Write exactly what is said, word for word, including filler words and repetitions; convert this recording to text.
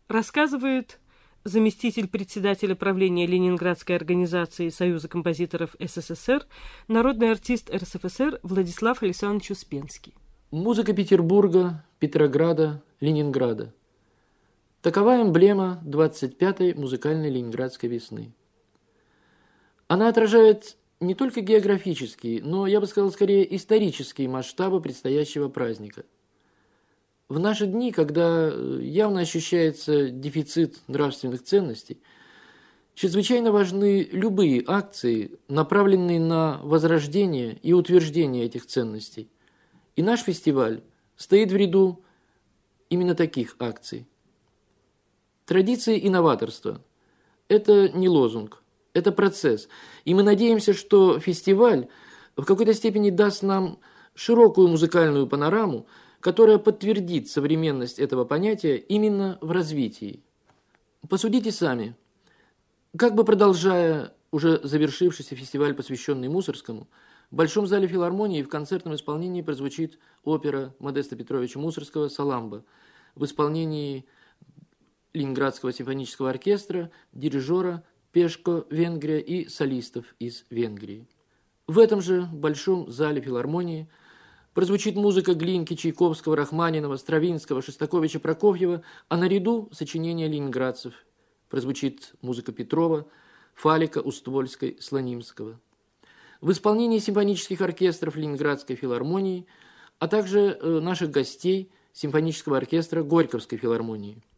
Рассказывает заместитель председателя правления Ленинградской организации Союза композиторов СССР, народный артист РСФСР Владислав Александрович Успенский. Музыка Петербурга, Петрограда, Ленинграда. Такова эмблема двадцать пятой музыкальной ленинградской весны. Она отражает не только географические, но, я бы сказал, скорее исторические масштабы предстоящего праздника. В наши дни, когда явно ощущается дефицит нравственных ценностей, чрезвычайно важны любые акции, направленные на возрождение и утверждение этих ценностей. И наш фестиваль стоит в ряду именно таких акций. Традиции и новаторство – это не лозунг, это процесс. И мы надеемся, что фестиваль в какой-то степени даст нам широкую музыкальную панораму, которая подтвердит современность этого понятия именно в развитии. Посудите сами. Как бы продолжая уже завершившийся фестиваль, посвященный Мусоргскому, в Большом зале филармонии в концертном исполнении прозвучит опера Модеста Петровича Мусоргского «Саламба» в исполнении Ленинградского симфонического оркестра, дирижера Пешко, Венгрия и солистов из Венгрии. В этом же Большом зале филармонии прозвучит музыка Глинки, Чайковского, Рахманинова, Стравинского, Шостаковича, Прокофьева, а наряду сочинения ленинградцев прозвучит музыка Петрова, Фалика, Уствольской, Слонимского. В исполнении симфонических оркестров Ленинградской филармонии, а также наших гостей симфонического оркестра Горьковской филармонии.